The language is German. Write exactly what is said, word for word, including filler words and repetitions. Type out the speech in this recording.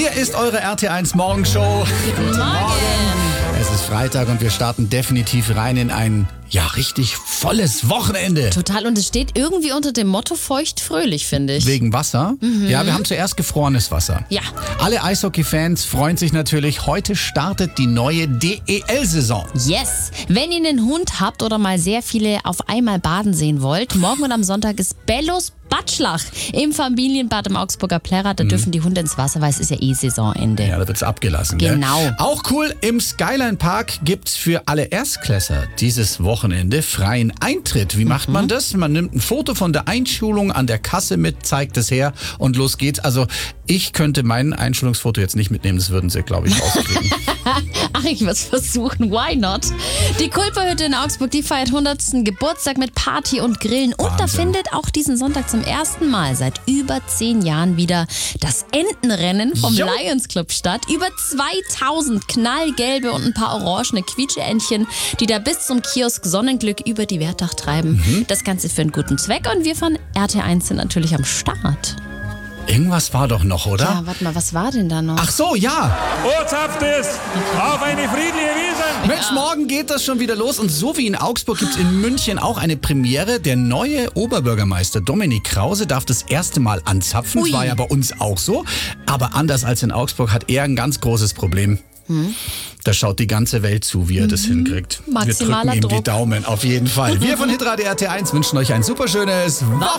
Hier ist eure R T eins Morgenshow. Guten Morgen. Es ist Freitag und wir starten definitiv rein in ein, ja, richtig volles Wochenende. Total, und es steht irgendwie unter dem Motto feucht-fröhlich, finde ich. Wegen Wasser? Mhm. Ja, wir haben zuerst gefrorenes Wasser. Ja. Alle Eishockey-Fans freuen sich natürlich. Heute startet die neue D E L-Saison. Yes. Wenn ihr einen Hund habt oder mal sehr viele auf einmal baden sehen wollt, morgen und am Sonntag ist Bellos Batschlach im Familienbad im Augsburger Plärrer. Da mhm. dürfen die Hunde ins Wasser, weil es ist ja eh Saisonende. Ja, da wird's abgelassen. Genau. Gell? Auch cool, im Skyline Park gibt's für alle Erstklässler dieses Wochenende freien Eintritt. Wie macht mhm. man das? Man nimmt ein Foto von der Einschulung an der Kasse mit, zeigt es her und los geht's. Also ich könnte mein Einschulungsfoto jetzt nicht mitnehmen, das würden sie, glaube ich, rauskriegen. Ach, ich muss versuchen, why not? Die Kulperhütte in Augsburg, die feiert hundertsten Geburtstag mit Party und Grillen. Und Wahnsinn. Da findet auch diesen Sonntag zum ersten Mal seit über zehn Jahren wieder das Entenrennen vom Jo. Lions Club statt. Über zweitausend knallgelbe und ein paar orangene Quietscheentchen, die da bis zum Kiosk Sonnenglück über die Wertach treiben. Mhm. Das Ganze für einen guten Zweck und wir von R T eins sind natürlich am Start. Irgendwas war doch noch, oder? Ja, warte mal, was war denn da noch? Ach so, ja. Ortshaft ist auf eine friedliche Wiese. Mensch, morgen geht das schon wieder los. Und so wie in Augsburg gibt es in München auch eine Premiere. Der neue Oberbürgermeister Dominik Krause darf das erste Mal anzapfen. Ui. War ja bei uns auch so. Aber anders als in Augsburg hat er ein ganz großes Problem. Hm. Da schaut die ganze Welt zu, wie er das mhm. hinkriegt. Maximaler Wir drücken ihm Druck. die Daumen, auf jeden Fall. Wir von Hitradio R T eins wünschen euch ein superschönes Wochenende.